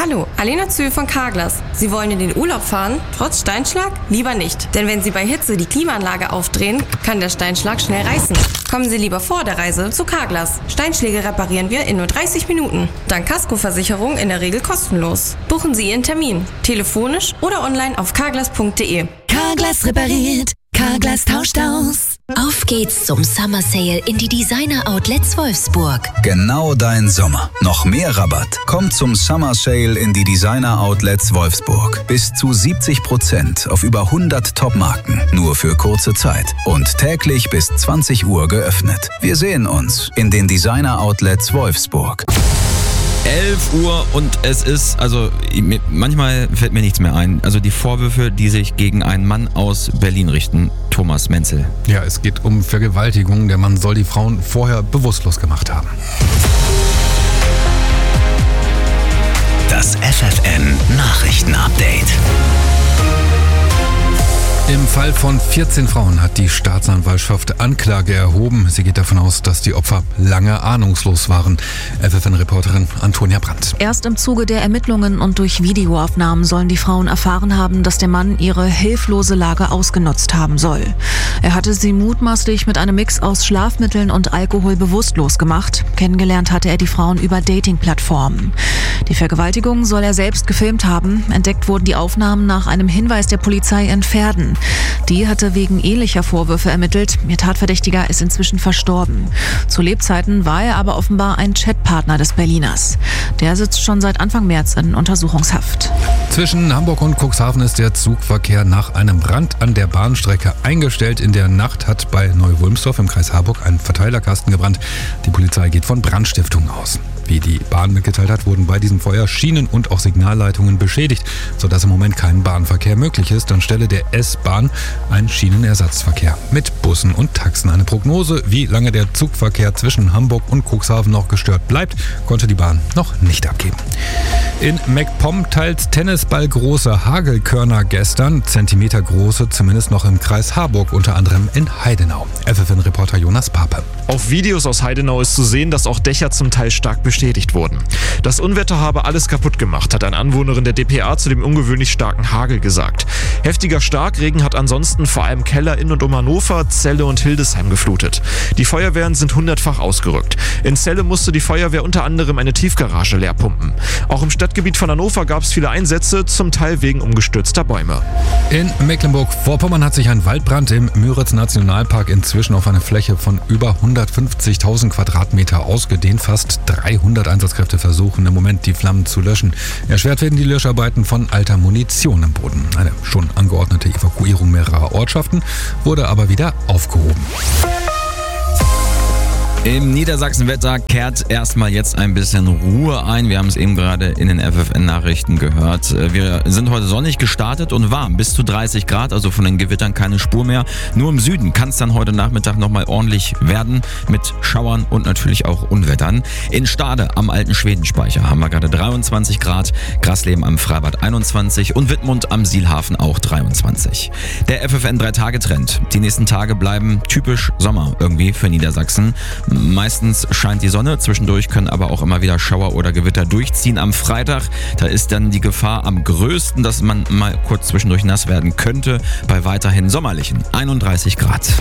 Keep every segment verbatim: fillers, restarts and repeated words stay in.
Hallo, Alena Zühl von Carglass. Sie wollen in den Urlaub fahren, trotz Steinschlag? Lieber nicht. Denn wenn Sie bei Hitze die Klimaanlage aufdrehen, kann der Steinschlag schnell reißen. Kommen Sie lieber vor der Reise zu Carglass. Steinschläge reparieren wir in nur dreißig Minuten. Dank Kaskoversicherung in der Regel kostenlos. Buchen Sie Ihren Termin. Telefonisch oder online auf carglass punkt de. Carglass repariert. Carglass tauscht aus. Auf geht's zum Summer Sale in die Designer Outlets Wolfsburg. Genau dein Sommer. Noch mehr Rabatt. Kommt zum Summer Sale in die Designer Outlets Wolfsburg. Bis zu siebzig Prozent auf über hundert Top-Marken. Nur für kurze Zeit. Und täglich bis zwanzig Uhr geöffnet. Wir sehen uns in den Designer Outlets Wolfsburg. elf Uhr und es ist, also manchmal fällt mir nichts mehr ein. Also die Vorwürfe, die sich gegen einen Mann aus Berlin richten. Thomas Menzel. Ja, es geht um Vergewaltigung. Der Mann soll die Frauen vorher bewusstlos gemacht haben. Das F F N Nachrichtenupdate. Im Fall von vierzehn Frauen hat die Staatsanwaltschaft Anklage erhoben. Sie geht davon aus, dass die Opfer lange ahnungslos waren. F F N-Reporterin Antonia Brandt. Erst im Zuge der Ermittlungen und durch Videoaufnahmen sollen die Frauen erfahren haben, dass der Mann ihre hilflose Lage ausgenutzt haben soll. Er hatte sie mutmaßlich mit einem Mix aus Schlafmitteln und Alkohol bewusstlos gemacht. Kennengelernt hatte er die Frauen über Dating-Plattformen. Die Vergewaltigung soll er selbst gefilmt haben. Entdeckt wurden die Aufnahmen nach einem Hinweis der Polizei in Verden. Die hatte wegen ähnlicher Vorwürfe ermittelt. Ihr Tatverdächtiger ist inzwischen verstorben. Zu Lebzeiten war er aber offenbar ein Chatpartner des Berliners. Der sitzt schon seit Anfang März in Untersuchungshaft. Zwischen Hamburg und Cuxhaven ist der Zugverkehr nach einem Brand an der Bahnstrecke eingestellt. In der Nacht hat bei Neu-Wulmstorf im Kreis Harburg ein Verteilerkasten gebrannt. Die Polizei geht von Brandstiftung aus. Wie die Bahn mitgeteilt hat, wurden bei diesem Feuer Schienen und auch Signalleitungen beschädigt, sodass im Moment kein Bahnverkehr möglich ist. Anstelle der S-Bahn ein Schienenersatzverkehr mit Bussen und Taxen. Eine Prognose, wie lange der Zugverkehr zwischen Hamburg und Cuxhaven noch gestört bleibt, konnte die Bahn noch nicht abgeben. In MacPom teils tennisballgroße Hagelkörner gestern, Zentimetergroße zumindest noch im Kreis Harburg, unter anderem in Heidenau. F F N-Reporter Jonas Pape. Auf Videos aus Heidenau ist zu sehen, dass auch Dächer zum Teil stark beschädigt wurden. Das Unwetter habe alles kaputt gemacht, hat eine Anwohnerin der D P A zu dem ungewöhnlich starken Hagel gesagt. Heftiger Starkregen hat ansonsten vor allem Keller in und um Hannover, Celle und Hildesheim geflutet. Die Feuerwehren sind hundertfach ausgerückt. In Celle musste die Feuerwehr unter anderem eine Tiefgarage leer pumpen. Auch im Stadtgebiet von Hannover gab es viele Einsätze, zum Teil wegen umgestürzter Bäume. In Mecklenburg-Vorpommern hat sich ein Waldbrand im Müritz-Nationalpark inzwischen auf eine Fläche von über hundertfünfzigtausend Quadratmeter ausgedehnt. Fast dreihundert Einsatzkräfte versuchen im Moment, die Flammen zu löschen. Erschwert werden die Löscharbeiten von alter Munition im Boden. Eine schon angeordnete Evakuierung mehrerer Ortschaften wurde aber wieder aufgehoben. Im Niedersachsen-Wetter kehrt erstmal jetzt ein bisschen Ruhe ein. Wir haben es eben gerade in den F F N-Nachrichten gehört. Wir sind heute sonnig gestartet und warm. Bis zu dreißig Grad, also von den Gewittern keine Spur mehr. Nur im Süden kann es dann heute Nachmittag nochmal ordentlich werden mit Schauern und natürlich auch Unwettern. In Stade am alten Schwedenspeicher haben wir gerade dreiundzwanzig Grad, Grasleben am Freibad einundzwanzig und Wittmund am Sielhafen auch dreiundzwanzig. Der F F N drei Tage Trend. Die nächsten Tage bleiben typisch Sommer irgendwie für Niedersachsen. Meistens scheint die Sonne, zwischendurch können aber auch immer wieder Schauer oder Gewitter durchziehen. Am Freitag, da ist dann die Gefahr am größten, dass man mal kurz zwischendurch nass werden könnte, bei weiterhin sommerlichen einunddreißig Grad.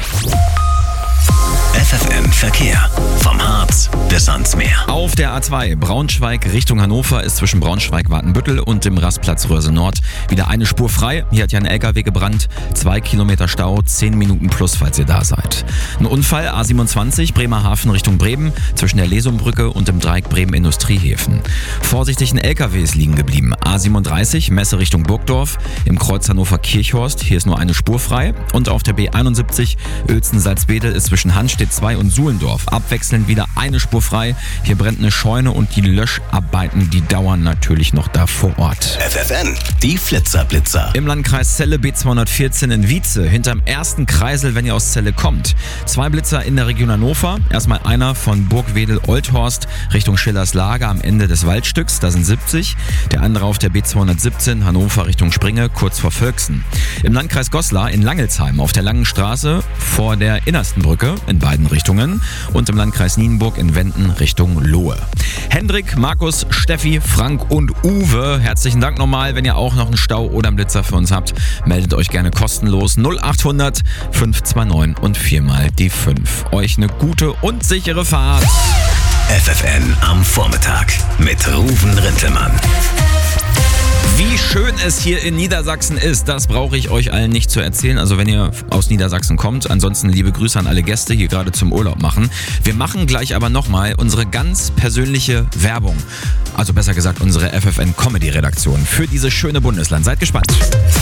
F F N Verkehr. Vom Harz bis ans Meer. Auf der A zwei Braunschweig Richtung Hannover ist zwischen Braunschweig-Wartenbüttel und dem Rastplatz Röhrse Nord wieder eine Spur frei. Hier hat ja ein L K W gebrannt. Zwei Kilometer Stau, zehn Minuten plus, falls ihr da seid. Ein Unfall, A siebenundzwanzig, Bremerhaven Richtung Bremen, zwischen der Lesumbrücke und dem Dreieck Bremen-Industriehäfen. Vorsichtig, ein L K W ist liegen geblieben. A siebenunddreißig, Messe Richtung Burgdorf, im Kreuz Hannover-Kirchhorst. Hier ist nur eine Spur frei. Und auf der B einundsiebzig, Uelzen-Salzwedel ist zwischen Hanstedt zwei und Suhlendorf. Abwechselnd wieder eine Spur frei. Hier brennt eine Scheune und die Löscharbeiten, die dauern natürlich noch da vor Ort. F F N, die Flitzerblitzer. Im Landkreis Celle B zweihundertvierzehn in Wietze, hinterm ersten Kreisel, wenn ihr aus Celle kommt. Zwei Blitzer in der Region Hannover. Erstmal einer von Burgwedel-Olthorst Richtung Schillers Lager am Ende des Waldstücks, da sind siebzig. Der andere auf auf der B zweihundertsiebzehn Hannover Richtung Springe, kurz vor Völksen. Im Landkreis Goslar in Langelsheim auf der Langen Straße vor der Innersten Brücke in beiden Richtungen und im Landkreis Nienburg in Wenden Richtung Lohe. Hendrik, Markus, Steffi, Frank und Uwe, herzlichen Dank nochmal. Wenn ihr auch noch einen Stau oder einen Blitzer für uns habt, meldet euch gerne kostenlos null achthundert fünf zwei neun und viermal die fünf. Euch eine gute und sichere Fahrt. F F N am Vormittag mit Ruven Rintelmann. Wie schön es hier in Niedersachsen ist, das brauche ich euch allen nicht zu erzählen. Also wenn ihr aus Niedersachsen kommt, ansonsten liebe Grüße an alle Gäste, die hier gerade zum Urlaub machen. Wir machen gleich aber nochmal unsere ganz persönliche Werbung. Also besser gesagt unsere F F N Comedy Redaktion für dieses schöne Bundesland. Seid gespannt.